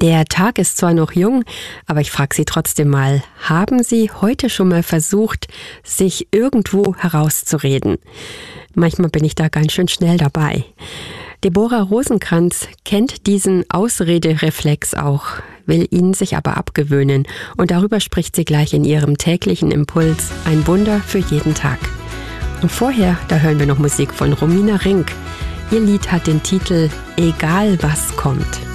Der Tag ist zwar noch jung, aber ich frage Sie trotzdem mal, haben Sie heute schon mal versucht, sich irgendwo herauszureden? Manchmal bin ich da ganz schön schnell dabei. Deborah Rosenkranz kennt diesen Ausredereflex auch, will ihn sich aber abgewöhnen. Und darüber spricht sie gleich in ihrem täglichen Impuls, ein Wunder für jeden Tag. Und vorher, da hören wir noch Musik von Romina Rink. Ihr Lied hat den Titel Egal was kommt.